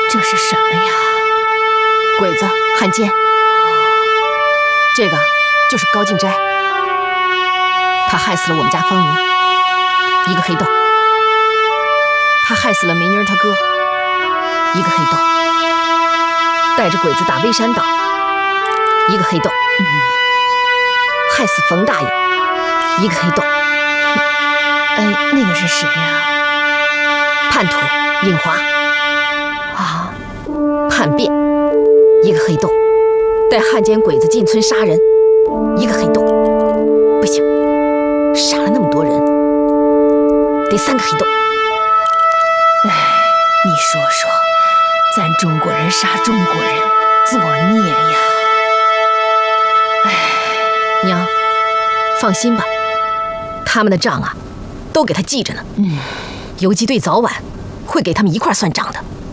这是什么呀？ 鬼子、汉奸。这个就是高进斋，他害死了我们家方明，一个黑豆。他害死了梅妮儿他哥，一个黑豆。带着鬼子打微山岛，一个黑豆。害死冯大爷，一个黑豆。 那个是谁呀？ 叛徒尹华。 啊， 叛变，一个黑豆。带汉奸鬼子进村杀人，一个黑豆。不行，杀了那么多人，得3个黑豆。 你说说，咱中国人杀中国人，作孽呀！ 娘，放心吧，他们的账啊，都给他记着呢。游击队早晚会给他们一块算账的。